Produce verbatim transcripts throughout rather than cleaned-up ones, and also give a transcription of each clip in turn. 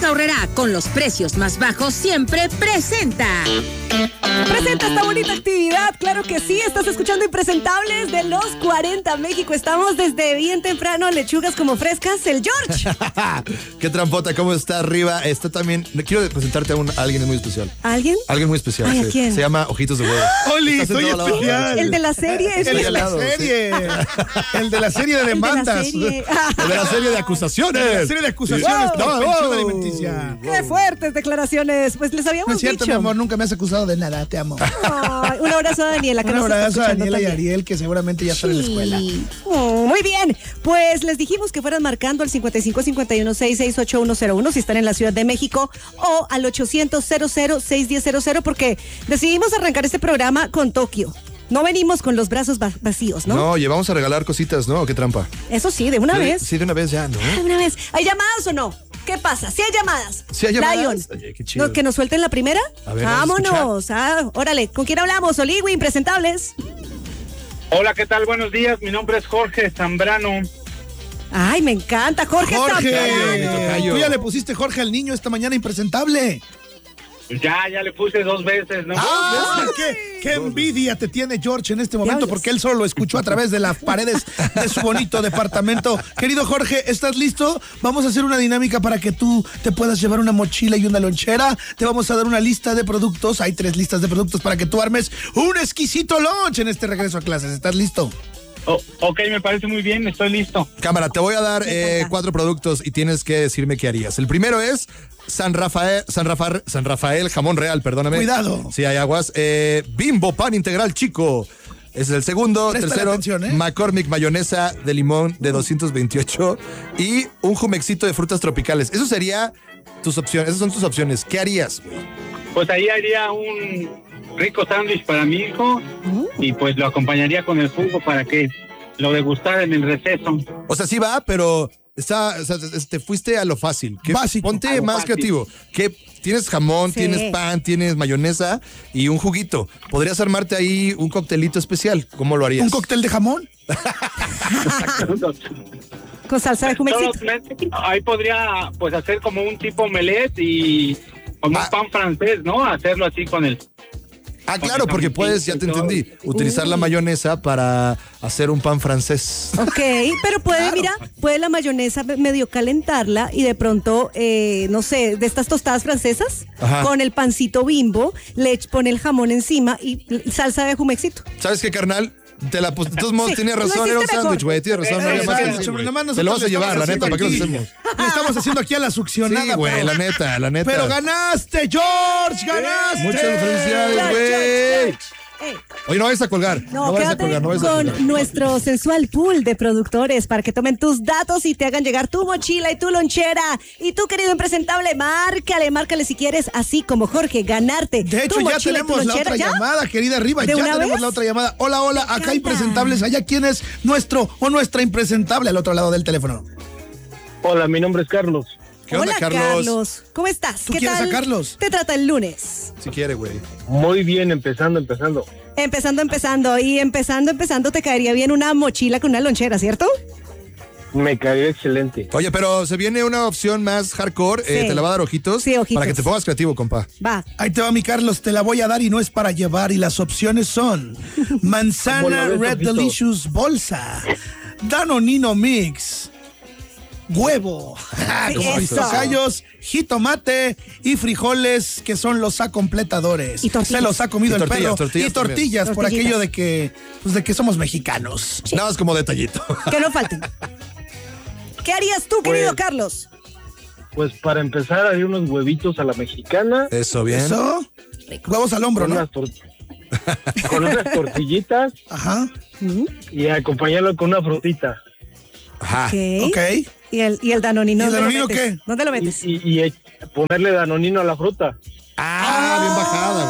Ahorrará con los precios más bajos siempre presenta. Presenta esta bonita actividad, claro que sí. Estás escuchando Impresentables de los cuarenta México. Estamos desde bien temprano, lechugas como frescas, el George. Qué trampota, ¿cómo está arriba? Está también, quiero presentarte a, un, a alguien muy especial. ¿Alguien? Alguien muy especial. Ay, ¿a sí. quién? Se llama Ojitos de Huevo. ¡Oli, soy especial! El de la serie. El de la lado, serie. El de la serie de demandas. El de la serie. El de la serie de acusaciones. La serie de acusaciones Wow. por pensión Wow. alimenticia. ¡Qué fuertes declaraciones! Pues les habíamos No es cierto, dicho. mi amor, nunca me has acusado de nada, te amo. Ay, un abrazo a Daniela, que Un nos está abrazo a escuchando Daniela y también. Ariel, que seguramente ya están en la escuela. Sí. Oh, muy bien, pues les dijimos que fueran marcando al cincuenta y cinco cincuenta y uno sesenta y seis ochenta y uno cero uno si están en la Ciudad de México o al ochocientos cero cero seis uno cero cero porque decidimos arrancar este programa con Tokio. No venimos con los brazos va- vacíos, ¿no? No, llevamos a regalar cositas, ¿no? ¿Qué trampa? Eso sí, de una Sí, vez. Sí, de una vez ya, ¿no? De una vez. ¿Hay llamadas o no? ¿Qué pasa? ¿Sí hay llamadas? Sí hay llamadas. Lion. Oye, qué chido. ¿No- ¿Que nos suelten la primera? A ver, vamos a Vámonos. Ah, órale, ¿con quién hablamos? Oligui, Impresentables. Hola, ¿qué tal? Buenos días. Mi nombre es Jorge Zambrano. Ay, me encanta, Jorge. Jorge, Zambrano. tocayo. tú ya le pusiste Jorge al niño esta mañana impresentable. Ya, ya le puse dos veces, ¿no? Ah, qué, qué envidia te tiene George en este momento, Diablos. porque él solo lo escuchó a través de las paredes de su bonito departamento. Querido Jorge, ¿estás listo? Vamos a hacer una dinámica para que tú te puedas llevar una mochila y una lonchera. Te vamos a dar una lista de productos. Hay tres listas de productos para que tú armes un exquisito lunch en este regreso a clases. ¿Estás listo? Oh, ok, me parece muy bien, estoy listo. Cámara, te voy a dar eh, cuatro productos y tienes que decirme qué harías. El primero es San Rafael, San Rafael, San Rafael jamón real, perdóname. Cuidado. Sí, hay aguas. Eh, Bimbo pan integral chico. Ese es el segundo. Préstale Tercero, atención, ¿eh? McCormick mayonesa de limón de doscientos veintiocho y un jumexito de frutas tropicales. Eso sería tus opciones. Esas son tus opciones. ¿Qué harías, güey? Pues ahí haría un rico sándwich para mi hijo y pues lo acompañaría con el jugo para que lo degustara en el receso. O sea, sí va, pero está, o sea, te fuiste a lo fácil. ¿Qué- Básico. Ponte A lo más fácil. creativo. ¿Qué? Tienes jamón, Sí. tienes pan, tienes mayonesa y un juguito. Podrías armarte ahí un coctelito especial. ¿Cómo lo harías? ¿Un cóctel de jamón? Con salsa de jumexito. Solamente ahí podría pues hacer como un tipo omelette y como Ah. un pan francés, ¿no? Hacerlo así con el... Ah, claro, porque puedes, ya te entendí, utilizar la mayonesa para hacer un pan francés. Ok, pero puede, mira, puede la mayonesa medio calentarla y de pronto, eh, no sé, de estas tostadas francesas, Ajá. con el pancito Bimbo, le ech- pone el jamón encima y l- salsa de jumexito. ¿Sabes qué, carnal? Te la pus- de todos modos, Sí, tienes lo razón, era un hiciste mejor. sándwich, güey. Tienes razón, no había Eh, más que eh, decir, sobre- güey. nomás Te lo nosotros vas a le llevar, la estamos neta, ¿para qué lo haciendo hacemos? aquí- Le estamos haciendo aquí a la succionada. Sí, güey, pero- la neta, la neta. Pero ganaste, George, ganaste. Muchas felicidades, George, güey. George, Eh, Oye, no vayas a colgar. No, No, vayas a quédate colgar, no vayas a con colgar. nuestro sensual pool de productores para que tomen tus datos y te hagan llegar tu mochila y tu lonchera. Y tú, querido impresentable, márcale, márcale si quieres, así como Jorge, ganarte. De hecho, tu ya mochila y tu tenemos la lonchera. otra ¿Ya? llamada, querida Arriba. ¿De Ya una tenemos vez? la otra llamada. Hola, hola, acá encanta. impresentables. Allá, ¿quién es nuestro o nuestra impresentable al otro lado del teléfono? Hola, mi nombre es Carlos. ¿Qué onda, Hola, Carlos? Carlos. ¿Cómo estás? ¿Tú ¿Qué quieres tal a Carlos? te trata el lunes? Si quiere, güey. Muy bien, empezando, empezando. Empezando, empezando. Y empezando, empezando, te caería bien una mochila con una lonchera, ¿cierto? Me cayó excelente. Oye, pero se viene una opción más hardcore. eh, Sí. te la va a dar ojitos. Sí, ojitos. Para que te pongas creativo, compa. Va. Ahí te va, mi Carlos, te la voy a dar y no es para llevar. Y las opciones son manzana ¿Cómo lo ves, Red ojito? Delicious bolsa, Danonino Mix, huevo, como mis Eso. tocayos, jitomate y frijoles, que son los acompletadores. Y tortillas. Se los ha comido Y el tortillas, perro. tortillas y tortillas, por Tortillitas. aquello de que, pues de que somos mexicanos. Nada más como detallito. Que no falten. ¿Qué harías tú, querido Pues- Carlos? Pues para empezar haría unos huevitos a la mexicana. Eso, bien. Eso, huevos al hombro, Con, ¿no? unas tor- con unas tortillitas Ajá, y acompañarlo con una frutita. Ajá. Ok. ok. ¿Y el, y el danonino? ¿Y el ¿dónde lo danonino metes? qué? ¿Dónde lo Y, metes? y- y, eh, ponerle danonino a la fruta. Ah, bien bajada,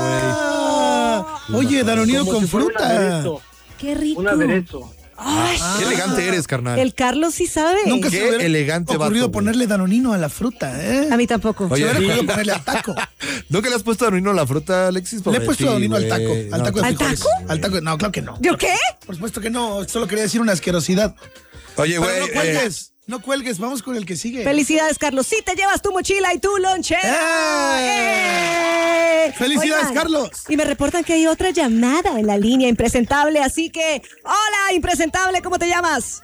Ah, oye, Danonino Como con si fuera un fruta. aderezo. Qué rico. Un aderezo. Ay, güey. Qué elegante eres, carnal. el Carlos sí sabe. Nunca Qué se me hubiera elegante ocurrido vato, güey. ponerle Danonino a la fruta, ¿eh? A mí tampoco. Oye, Se me hubiera sí. ocurrido ponerle al taco. ¿Nunca le has puesto danonino a la fruta, Alexis? Le he puesto Danonino al taco, Güey. al taco de ¿Al frijoles. taco? Al taco, no, claro que no. ¿Yo qué? Por supuesto que no, solo quería decir una asquerosidad. Oye, Pero güey. no eh, cuelgues. No cuelgues, vamos con el que sigue. Felicidades, Carlos. Sí te llevas tu mochila y tu lonchera. ¡Eh! ¡Eh! ¡Felicidades, Oigan, Carlos! Y me reportan que hay otra llamada en la línea, impresentable. Así que, hola, impresentable, ¿cómo te llamas?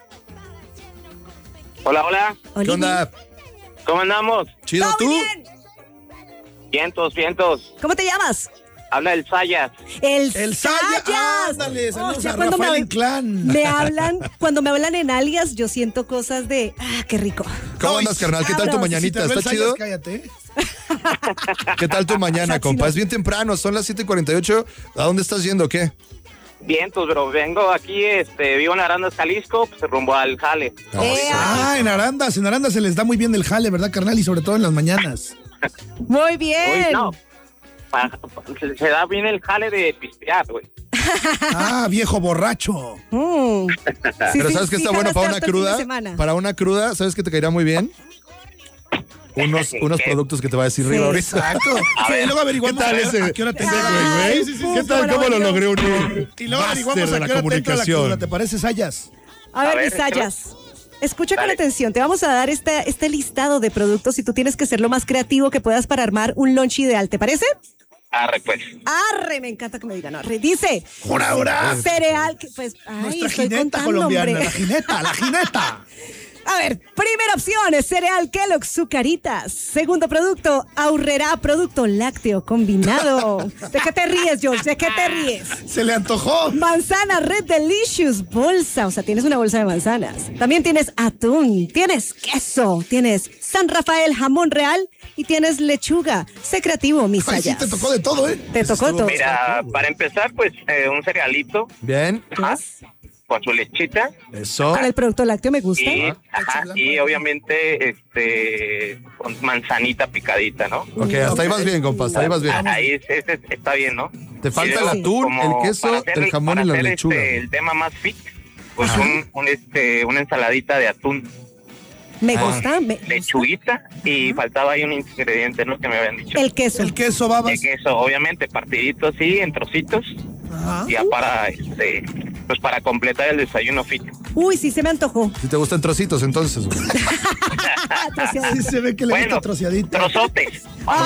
Hola, hola. ¿Qué onda? ¿Cómo andamos? ¿Chido ¿Todo tú? bien? Vientos, vientos. ¿Cómo te llamas? Habla el Sayas. El, El Sayas. Sayas. Ándale, saludos O sea, a cuando Rafael me- Inclán. Me hablan, cuando me hablan en alias, yo siento cosas de, ah, qué rico. ¿Cómo No, andas, y- carnal? ¿Qué tal tu Cabros, mañanita? Si te habló ¿Está el chido? Sayas, cállate. ¿Qué tal tu mañana, Saxi, compa? no. Es bien temprano, son las siete y cuarenta y ocho. ¿A dónde estás yendo o qué? Vientos, bro. Vengo aquí, este, vivo en Arandas, Jalisco, pues rumbo al jale. Eh, Ah, en Arandas, en Arandas se les da muy bien el jale, ¿verdad, carnal? Y sobre todo en las mañanas. Muy bien. Uy, no. Pa- pa- se, se da bien el jale de pistear, güey. Ah, viejo borracho. Mm. Sí, Pero sí, ¿sabes qué sí, está bueno jalas para una carta el fin de cruda? semana. Para una cruda, ¿sabes qué te caería muy bien? Unos, unos ¿Qué? productos que te va a decir Sí. Riva ahorita. Exacto. Sí, y luego averiguamos ¿Qué tal a ver ese? a qué hora te ese entra. güey, güey? Sí, sí, sí. ¿Qué tal? ¿Cómo lo logré unir? Y luego averiguamos Máster a de qué la hora te entra la cruda. comunicación. ¿Te parece, Sayas? A ver, A ver, Misayas, escucha con Dale. atención. Te vamos a dar este, este listado de productos y tú tienes que ser lo más creativo que puedas para armar un lunch ideal. ¿Te parece? Arre, pues. Arre, me encanta que me digan arre. Dice, ¡Jura, jura! cereal, que, pues, ay, Nuestra estoy jineta contando, colombiana, hombre. la jineta, la jineta. A ver, primera opción es cereal Kellogg's Zucaritas. Segundo producto, Aurrera producto lácteo combinado. ¿De qué te ríes, George? ¿De qué te ríes? Se le antojó. Manzana Red Delicious bolsa, o sea, tienes una bolsa de manzanas. También tienes atún, tienes queso, tienes San Rafael jamón real y tienes lechuga. Sé creativo, mis Ay, sí, sayas. te tocó de todo, ¿eh? Te tocó todo. Mira, para empezar, pues, eh, un cerealito Bien, ajá, con su lechita eso. Con el producto lácteo me gusta. y, ajá, y obviamente, este, con manzanita picadita, ¿no? Ok, hasta ahí vas bien, compa, hasta ahí vas bien. Ahí es- ese está bien, ¿no? Te falta Y el luego, atún, como el queso, para hacer el jamón para y la hacer, lechuga. este, el tema más fit, pues un, un, este, una ensaladita de atún, Me Ah. gusta. me- lechuguita y faltaba ahí un ingrediente, ¿no? Que me habían dicho. El queso. El queso, babas. De queso, obviamente, partidito así, en trocitos, Ajá. ya para, este, pues para completar el desayuno fit. Uy, sí, se me antojó. Si te gustan trocitos, entonces. güey. Sí se ve que le Bueno, gusta troceadita. trozotes.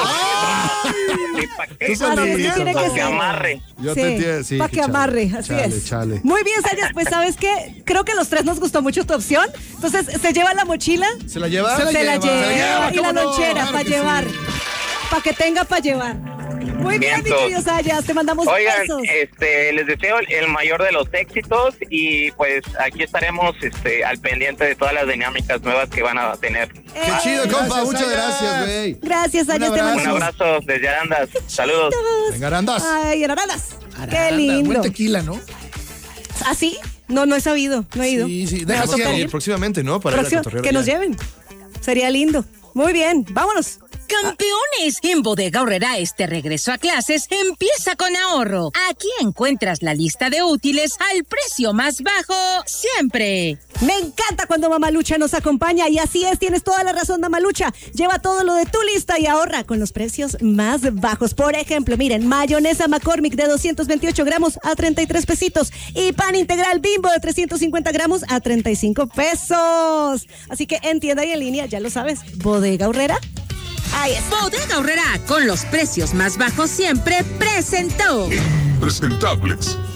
Sí, pa' que- Tú Así solito, tiene que pa' que ser. amarre. Yo te entiendo, sí. Para que chale, amarre, así chale, es. Chale. Muy bien, Sayas, pues ¿sabes qué? Creo que a los tres nos gustó mucho tu opción. Entonces, ¿se lleva la mochila? ¿Se la lleva? Se la Se la lleva. lleva. Se la lleva, Y la ¿cómo no? lonchera Claro para que sí. llevar. Para que tenga para llevar. Muy bien, mi Vientos. querido Sayas. Te mandamos Oigan, besos. este, les deseo el, el mayor de los éxitos y pues aquí estaremos este, al pendiente de todas las dinámicas nuevas que van a tener. Qué Eh, chido, compa. Gracias, Muchas Sayas. gracias, güey. Gracias, Sayas. Te abrazo. Un mandamos abrazo desde Arandas. Saludos. besos. Venga, Arandas. Ay, en Aradas. Qué Aranda, lindo. Buen tequila, ¿no? ¿Ah, sí? No, no he sabido. No he ido. Sí, sí. Me va a Deja tocar que- ir. Próximamente, ¿no? Para ir a Próximo- cotorrear que nos allá. lleven. Sería lindo. Muy bien, vámonos. Campeones, en Bodega Aurrera este regreso a clases empieza con ahorro. Aquí encuentras la lista de útiles al precio más bajo siempre. Me encanta cuando Mamalucha nos acompaña y así es, tienes toda la razón, Mamalucha. Lleva todo lo de tu lista y ahorra con los precios más bajos. Por ejemplo, miren, mayonesa McCormick de doscientos veintiocho gramos a treinta y tres pesitos y pan integral Bimbo de trescientos cincuenta gramos a treinta y cinco pesos. Así que en tienda y en línea, ya lo sabes, Bodega Aurrera. Ahí está. Bodega Aurrera, con los precios más bajos siempre, presentó. Presentables.